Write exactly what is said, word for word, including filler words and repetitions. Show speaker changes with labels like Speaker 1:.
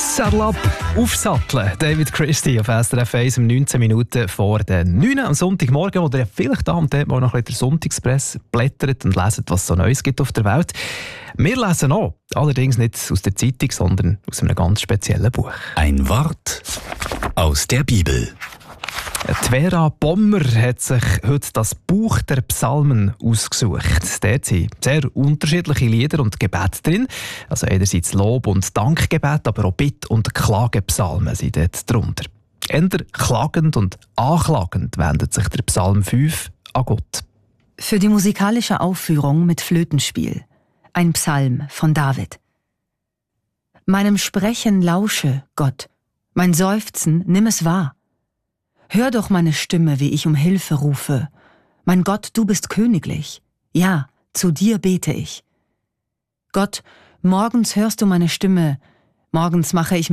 Speaker 1: Saddle up, aufsatteln. David Christie auf S R F eins um neunzehn Minuten vor den neun am Sonntagmorgen, wo ihr vielleicht da und dort mal noch ein bisschen Sonntagspress blättert und leset, was es so Neues gibt auf der Welt. Wir lesen auch, allerdings nicht aus der Zeitung, sondern aus einem ganz speziellen Buch.
Speaker 2: Ein Wort aus der Bibel.
Speaker 1: Die Vera Bommer hat sich heute das Buch der Psalmen ausgesucht. Dort sind sehr unterschiedliche Lieder und Gebete drin. Also einerseits Lob- und Dankgebet, aber auch Bitt- und Klagepsalmen sind dort drunter. Eher klagend und anklagend wendet sich der Psalm fünf an Gott.
Speaker 3: Für die musikalische Aufführung mit Flötenspiel. Ein Psalm von David. Meinem Sprechen lausche, Gott. Mein Seufzen, nimm es wahr. Hör doch meine Stimme, wie ich um Hilfe rufe. Mein Gott, du bist königlich. Ja, zu dir bete ich. Gott, morgens hörst du meine Stimme, morgens mache ich